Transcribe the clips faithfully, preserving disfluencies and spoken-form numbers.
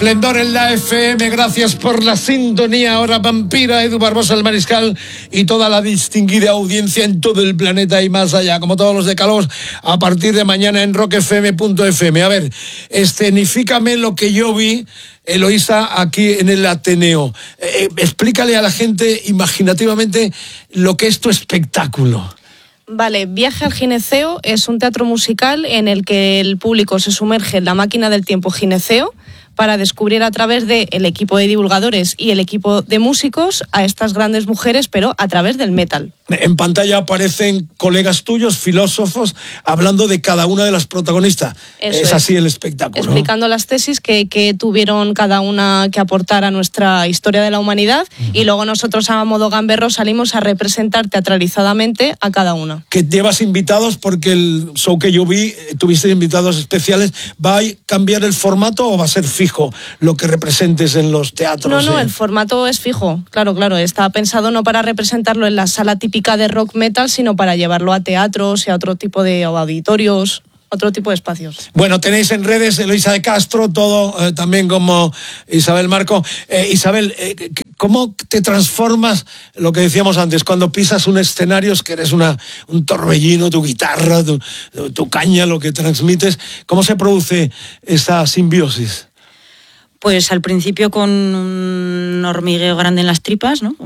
Esplendor en la F M, gracias por la sintonía. Ahora Vampira, Edu Barbosa, el Mariscal y toda la distinguida audiencia en todo el planeta y más allá, como todos los decálogos, a partir de mañana en rock f m punto f m. A ver, escenifícame lo que yo vi, Eloísa, aquí en el Ateneo. Eh, explícale a la gente imaginativamente lo que es tu espectáculo. Vale, Viaje al Gineceo es un teatro musical en el que el público se sumerge en la máquina del tiempo gineceo para descubrir a través del equipo de divulgadores y el equipo de músicos a estas grandes mujeres, pero a través del metal. En pantalla aparecen colegas tuyos, filósofos, hablando de cada una de las protagonistas. Eso es, es así el espectáculo. Explicando las tesis que, que tuvieron cada una que aportar a nuestra historia de la humanidad, uh-huh. Y luego nosotros a modo gamberro salimos a representar teatralizadamente a cada una. Que llevas invitados, porque el show que yo vi, tuviste invitados especiales. ¿Va a cambiar el formato o va a ser fijo lo que representes en los teatros? No, no, eh? el formato es fijo, claro, claro. Está pensado no para representarlo en la sala típica de rock metal, sino para llevarlo a teatros y a otro tipo de auditorios, otro tipo de espacios. Bueno, tenéis en redes Eloísa de Castro, todo eh, también como Isabel Marco. Eh, Isabel, eh, ¿cómo te transformas, lo que decíamos antes, cuando pisas un escenario, es que eres una, un torbellino, tu guitarra, tu, tu caña, lo que transmites? ¿Cómo se produce esa simbiosis? Pues al principio con un hormigueo grande en las tripas, ¿no?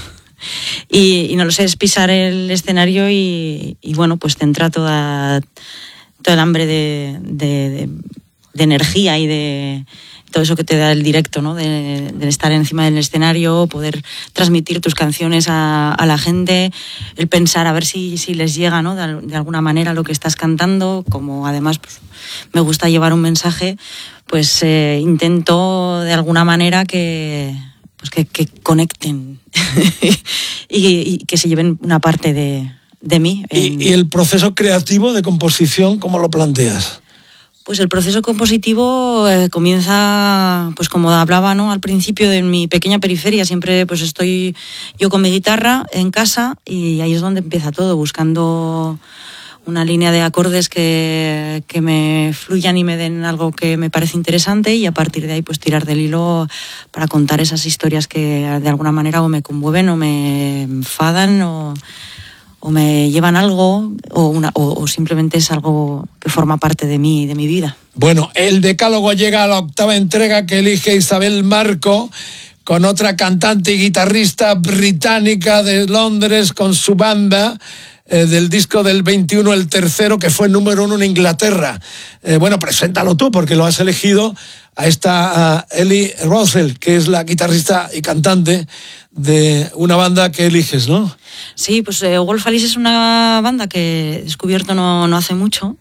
Y, y no lo sé, es pisar el escenario y, y bueno, pues te entra toda, todo el hambre de, de, de, de energía y de todo eso que te da el directo, ¿no? De, de estar encima del escenario, poder transmitir tus canciones a, a la gente, el pensar a ver si, si les llega, ¿no? De, de alguna manera lo que estás cantando, como además pues, me gusta llevar un mensaje, pues eh, intento de alguna manera que... Pues que, que conecten y, y que se lleven una parte de, de mí. En... ¿Y, ¿Y el proceso creativo de composición, cómo lo planteas? Pues el proceso compositivo eh, comienza, pues como hablaba, ¿no? Al principio de mi pequeña periferia, siempre pues estoy yo con mi guitarra en casa y ahí es donde empieza todo, buscando una línea de acordes que, que me fluyan y me den algo que me parece interesante y a partir de ahí pues tirar del hilo para contar esas historias que de alguna manera o me conmueven o me enfadan o, o me llevan algo o, una, o, o simplemente es algo que forma parte de mí, de mi vida. Bueno, el decálogo llega a la octava entrega que elige Isabel Marco, con otra cantante y guitarrista británica de Londres, con su banda, eh, del disco del veintiuno, el tercero, que fue número uno en Inglaterra. Eh, bueno, preséntalo tú, porque lo has elegido a esta a Ellie Russell, que es la guitarrista y cantante de una banda que eliges, ¿no? Sí, pues eh, Wolf Alice es una banda que he descubierto no, no hace mucho.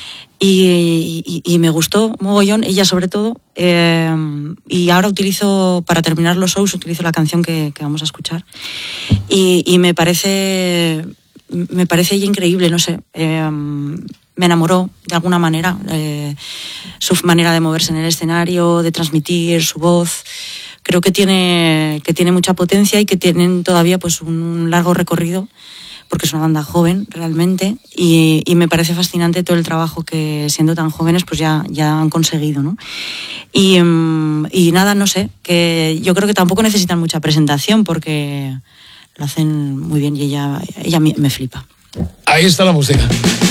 Y, y, y me gustó mogollón, ella sobre todo, eh, y ahora utilizo, para terminar los shows, utilizo la canción que, que vamos a escuchar, y, y me parece me parece ella increíble, no sé, eh, me enamoró de alguna manera, eh, su manera de moverse en el escenario, de transmitir su voz. Creo que tiene, que tiene mucha potencia y que tienen todavía pues un largo recorrido, porque es una banda joven realmente y, y me parece fascinante todo el trabajo que siendo tan jóvenes pues ya, ya han conseguido, ¿no? Y, y nada, no sé, que yo creo que tampoco necesitan mucha presentación porque lo hacen muy bien y ella, ella me, me flipa. Ahí está la música.